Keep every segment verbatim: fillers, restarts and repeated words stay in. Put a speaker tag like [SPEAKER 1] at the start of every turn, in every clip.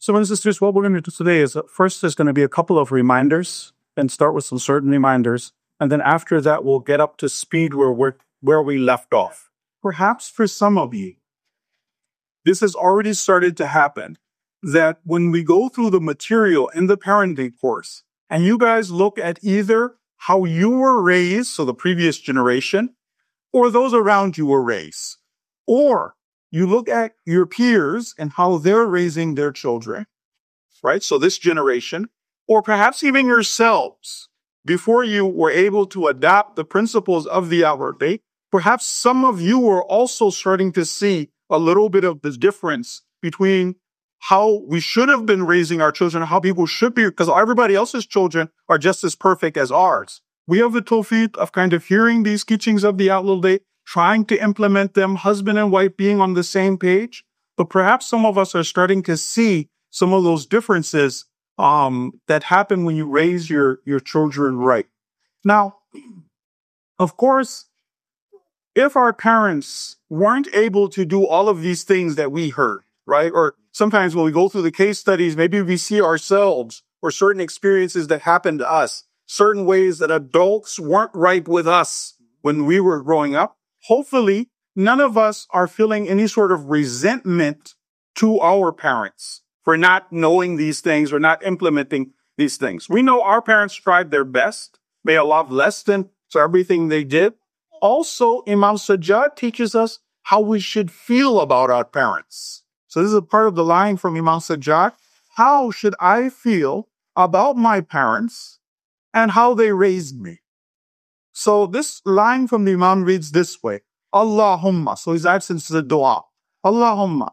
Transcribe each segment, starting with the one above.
[SPEAKER 1] So, brothers and sisters, what we're going to do today is uh, first there's going to be a couple of reminders and start with some certain reminders. And then after that, we'll get up to speed where we're, where we left off. Perhaps for some of you, this has already started to happen, that when we go through the material in the parenting course, and you guys look at either how you were raised, so the previous generation, or those around you were raised, or you look at your peers and how they're raising their children, right? So this generation, or perhaps even yourselves, before you were able to adopt the principles of the outward faith, perhaps some of you were also starting to see a little bit of the difference between how we should have been raising our children, how people should be, because everybody else's children are just as perfect as ours. We have the tawfiq of kind of hearing these teachings of the outward faith, trying to implement them, husband and wife being on the same page. But perhaps some of us are starting to see some of those differences um, that happen when you raise your, your children right. Now, of course, if our parents weren't able to do all of these things that we heard, right? Or sometimes when we go through the case studies, maybe we see ourselves or certain experiences that happened to us, certain ways that adults weren't right with us when we were growing up. Hopefully, none of us are feeling any sort of resentment to our parents for not knowing these things or not implementing these things. We know our parents tried their best. May Allah bless them for everything they did. Also, Imam Sajjad teaches us how we should feel about our parents. So this is a part of the line from Imam Sajjad. How should I feel about my parents and how they raised me? So this line from the Imam reads this way. Allahumma. So his absence is a dua. Allahumma.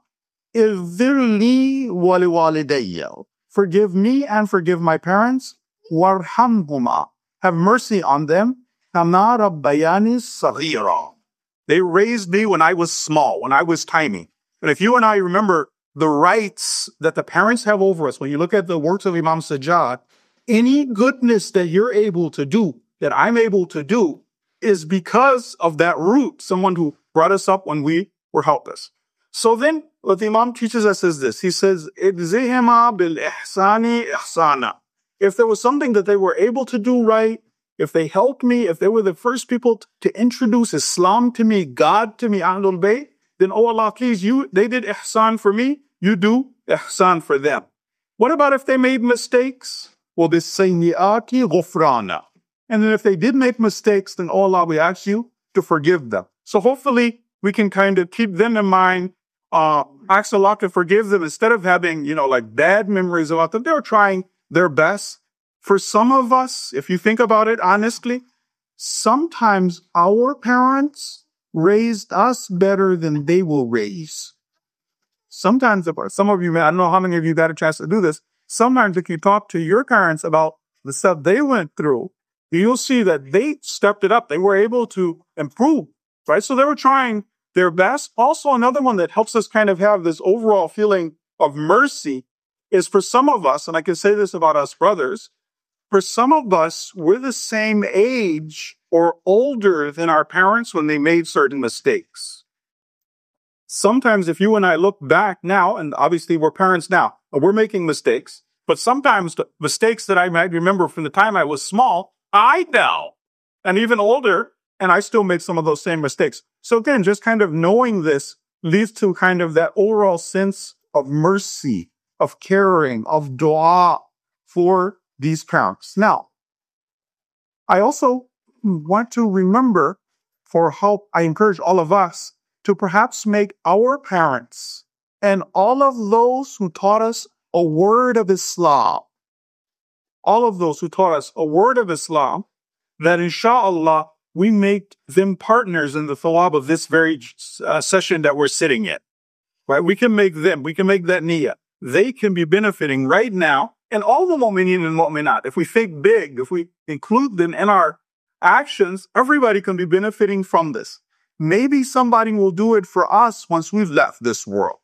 [SPEAKER 1] Ighfirli wa liwalidayya. Forgive me and forgive my parents. Warhamhuma. Have mercy on them. Kama rabbayani saghira. They raised me when I was small, when I was tiny. And if you and I remember the rights that the parents have over us, when you look at the works of Imam Sajjad, any goodness that you're able to do, that I'm able to do, is because of that root, someone who brought us up when we were helpless. So then what the Imam teaches us is this. He says, Idzihima bil ihsani ihsana. If there was something that they were able to do right, if they helped me, if they were the first people t- to introduce Islam to me, God to me, Ahlul Bayt, then, oh Allah, please, you, they did ihsan for me, you do ihsan for them. What about if they made mistakes? Well, this sayyiati ghufrana. And then if they did make mistakes, then, oh Allah, we ask you to forgive them. So hopefully we can kind of keep them in mind, uh, ask Allah to forgive them instead of having, you know, like bad memories about them. They were trying their best. For some of us, if you think about it honestly, sometimes our parents raised us better than they will raise. Sometimes, some of you, I don't know how many of you got a chance to do this. Sometimes if you talk to your parents about the stuff they went through, you'll see that they stepped it up. They were able to improve, right? So they were trying their best. Also, another one that helps us kind of have this overall feeling of mercy is for some of us, and I can say this about us brothers, for some of us, we're the same age or older than our parents when they made certain mistakes. Sometimes if you and I look back now, and obviously we're parents now, we're making mistakes, but sometimes the mistakes that I might remember from the time I was small, I know, and even older, and I still make some of those same mistakes. So again, just kind of knowing this leads to kind of that overall sense of mercy, of caring, of dua for these parents. Now, I also want to remember, for help, I encourage all of us to perhaps make our parents and all of those who taught us a word of Islam, all of those who taught us a word of Islam, that inshallah we make them partners in the thawab of this very uh, session that we're sitting in. Right? We can make them, we can make that niyyah. They can be benefiting right now. And all the mu'mineen and mu'minat, if we think big, if we include them in our actions, everybody can be benefiting from this. Maybe somebody will do it for us once we've left this world.